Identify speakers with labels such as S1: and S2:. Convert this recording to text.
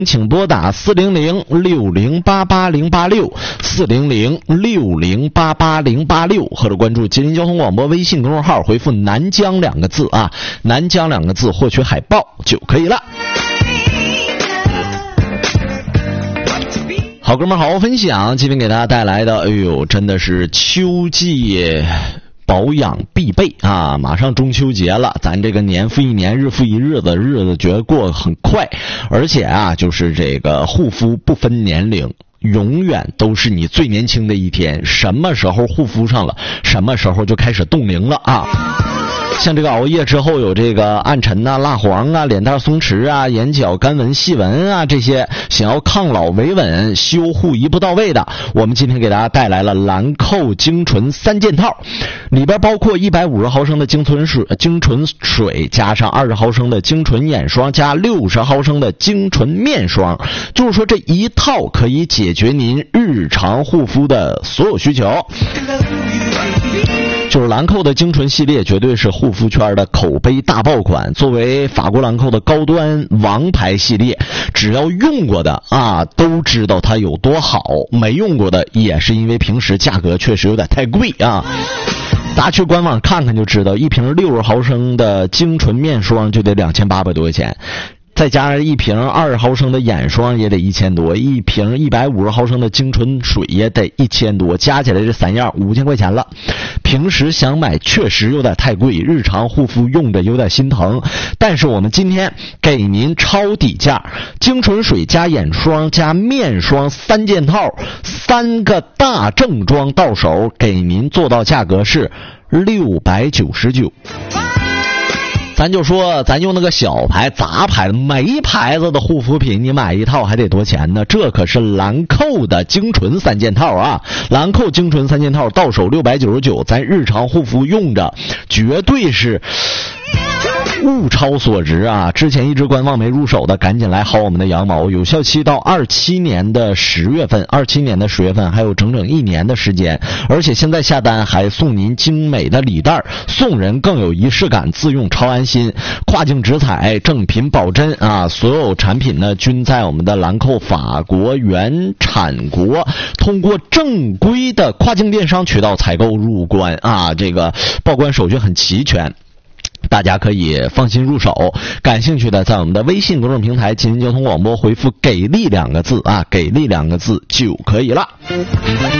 S1: 请拨打400-6088-086，400-6088-086，或者关注吉林交通广播微信公众号，回复南疆2个字啊，南疆2个字获取海报就可以了。好哥们好好分享，今天给大家带来的真的是秋季保养必备啊！马上中秋节了，咱这个年复一年，日复一日的日子觉得过得很快，而且啊，就是这个护肤不分年龄，永远都是你最年轻的一天，什么时候护肤上了，什么时候就开始冻龄了啊！像这个熬夜之后有这个暗沉啊、蜡黄啊、脸蛋松弛啊、眼角干纹细纹啊，这些想要抗老维稳修护一步到位的，我们今天给大家带来了兰蔻精纯3件套，里边包括150毫升的精纯水加上20毫升的精纯眼霜加60毫升的精纯面霜，就是说这一套可以解决您日常护肤的所有需求。就是兰蔻的精纯系列绝对是护肤圈的口碑大爆款，作为法国兰蔻的高端王牌系列，只要用过的啊都知道它有多好，没用过的也是因为平时价格确实有点太贵啊。大家去官网看看就知道，一瓶60毫升的精纯面霜就得2800多块钱，再加上一瓶20毫升的眼霜也得1000多，一瓶150毫升的精纯水也得1000多，加起来这3样5000块钱了。平时想买确实有点太贵，日常护肤用着有点心疼，但是我们今天给您超底价，精纯水加眼霜加面霜3件套，3个大正装到手，给您做到价格是699。咱就说咱用那个小牌杂牌没牌子的护肤品，你买一套还得多钱呢？这可是兰蔻的精纯3件套啊！兰蔻精纯3件套到手699，咱日常护肤用着绝对是物超所值啊！之前一直官方没入手的，赶紧来薅我们的羊毛，有效期到27年的10月份，27年的10月份还有整整1年的时间，而且现在下单还送您精美的礼袋，送人更有仪式感，自用超安心，跨境直采，正品保真啊！所有产品呢均在我们的兰蔻法国原产国通过正规的跨境电商渠道采购入关啊，这个报关手续很齐全，大家可以放心入手。感兴趣的在我们的微信公众平台吉林交通广播回复给力2个字啊，给力2个字就可以了。